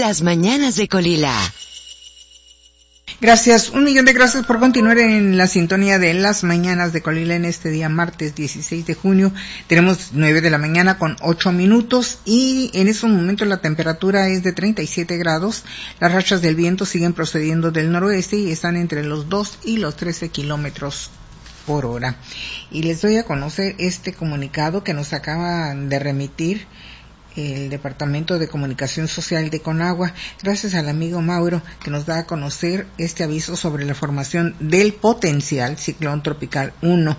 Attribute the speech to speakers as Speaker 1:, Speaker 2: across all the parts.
Speaker 1: Las mañanas de Colila.
Speaker 2: Gracias, 1,000,000 de gracias por continuar en la sintonía de Las Mañanas de Colila en este día martes 16 de junio. Tenemos 9 de la mañana con 8 minutos y en estos momentos la temperatura es de 37 grados. Las rachas del viento siguen procediendo del noroeste y están entre los 2 y los 13 kilómetros por hora. Y les doy a conocer este comunicado que nos acaba de remitir el Departamento de Comunicación Social de Conagua, gracias al amigo Mauro, que nos da a conocer este aviso sobre la formación del potencial ciclón tropical 1.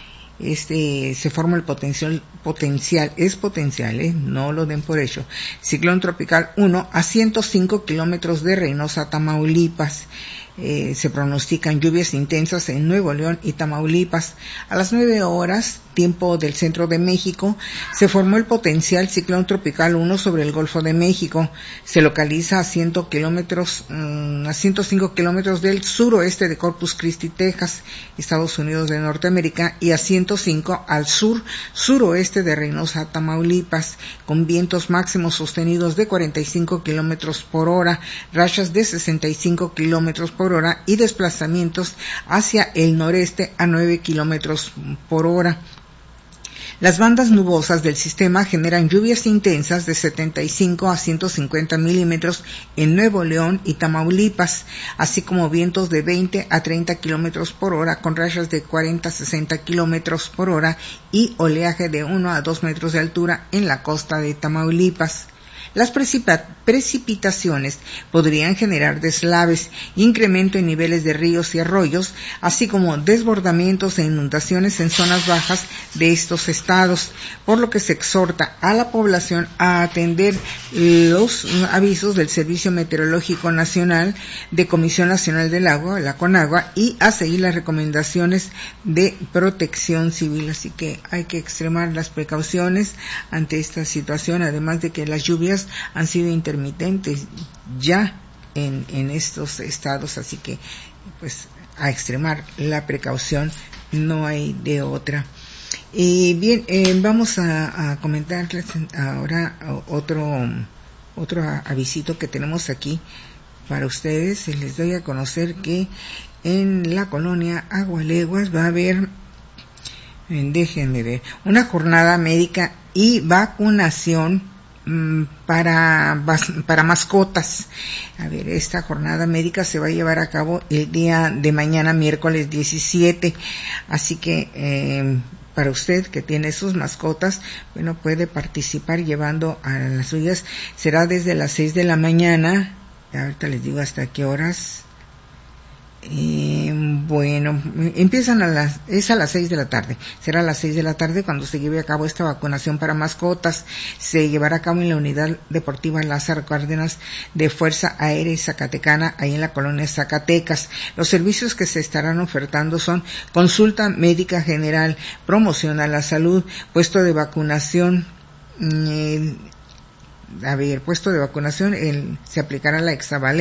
Speaker 2: Se forma el potencial, es potencial, no lo den por hecho. Ciclón tropical 1 a 105 kilómetros de Reynosa, Tamaulipas. Se pronostican lluvias intensas en Nuevo León y Tamaulipas. A las 9 horas, tiempo del centro de México, se formó el potencial ciclón tropical 1 sobre el Golfo de México. Se localiza a 105 kilómetros del suroeste de Corpus Christi, Texas, Estados Unidos de Norteamérica, y a 105 al suroeste de Reynosa, Tamaulipas, con vientos máximos sostenidos de 45 kilómetros por hora, rachas de 65 kilómetros por hora y desplazamientos hacia el noreste a 9 kilómetros por hora. Las bandas nubosas del sistema generan lluvias intensas de 75 a 150 milímetros en Nuevo León y Tamaulipas, así como vientos de 20 a 30 kilómetros por hora con rachas de 40 a 60 kilómetros por hora y oleaje de 1 a 2 metros de altura en la costa de Tamaulipas. Las precipitaciones podrían generar deslaves, incremento en niveles de ríos y arroyos, así como desbordamientos e inundaciones en zonas bajas de estos estados, por lo que se exhorta a la población a atender los avisos del Servicio Meteorológico Nacional, de Comisión Nacional del Agua, la Conagua, y a seguir las recomendaciones de Protección Civil. Así que hay que extremar las precauciones ante esta situación, además de que las lluvias han sido intermitentes ya en estos estados, así que pues a extremar la precaución, no hay de otra. Y bien, vamos a comentarles ahora otro avisito que tenemos aquí para ustedes. Les doy a conocer que en la colonia Agualeguas va a haber, déjenme ver, una jornada médica y vacunación para mascotas. A ver, esta jornada médica se va a llevar a cabo el día de mañana, miércoles 17, así que para usted que tiene sus mascotas, bueno, puede participar llevando a las suyas. Será desde las 6 de la mañana, ahorita les digo hasta qué horas. Bueno, empiezan a las 6 de la tarde. Será a las 6 de la tarde cuando se lleve a cabo esta vacunación para mascotas. Se llevará a cabo en la Unidad Deportiva Lázaro Cárdenas de Fuerza Aérea Zacatecana, ahí en la colonia Zacatecas. Los servicios que se estarán ofertando son consulta médica general, promoción a la salud, puesto de vacunación. Se aplicará la hexavalente